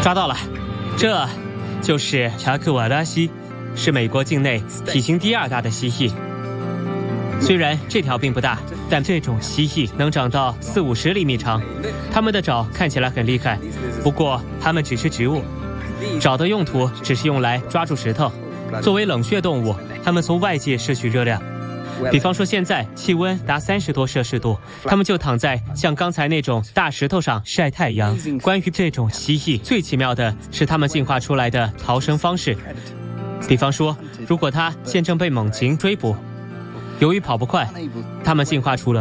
抓到了，这就是查克瓦拉西，是美国境内体型第2大的蜥蜴。虽然这条并不大，但这种蜥蜴能长到40-50厘米长。它们的爪看起来很厉害，不过它们只吃植物，爪的用途只是用来抓住石头。作为冷血动物，它们从外界摄取热量。比方说现在气温达30多摄氏度，它们就躺在像刚才那种大石头上晒太阳。关于这种蜥蜴，最奇妙的是它们进化出来的逃生方式。比方说，如果它现正被猛禽追捕，由于跑不快，它们进化出了